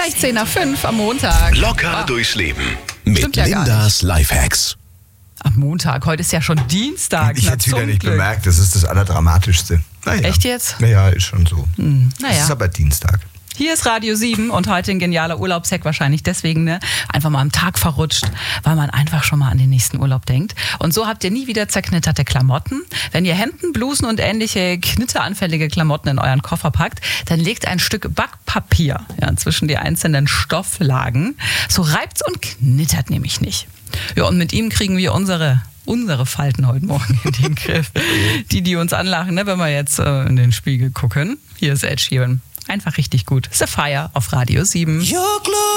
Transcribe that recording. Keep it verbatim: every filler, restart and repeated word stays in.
gleich zehn nach fünf am Montag. Locker Ah, durchs Leben mit Stimmt ja gar Lindas Lifehacks. am Montag, heute ist ja schon Dienstag. Ich na, hätte es wieder zum nicht Glück. bemerkt, das ist das Allerdramatischste. Naja. Echt jetzt? Naja, ist schon so. Hm, Es naja. ist aber Dienstag. Hier ist Radio sieben und heute ein genialer Urlaubshack, wahrscheinlich deswegen, ne? Einfach mal am Tag verrutscht, weil man einfach schon mal an den nächsten Urlaub denkt. Und so habt ihr nie wieder zerknitterte Klamotten. Wenn ihr Hemden, Blusen und ähnliche knitteranfällige Klamotten in euren Koffer packt, dann legt ein Stück Backpapier ja, zwischen die einzelnen Stofflagen. So reibt's und knittert nämlich nicht. Ja, und mit ihm kriegen wir unsere unsere Falten heute Morgen in den Griff. Die, die uns anlachen, ne, wenn wir jetzt äh, in den Spiegel gucken. Hier ist Ed Sheeran. Einfach richtig gut. Sapphire auf Radio sieben.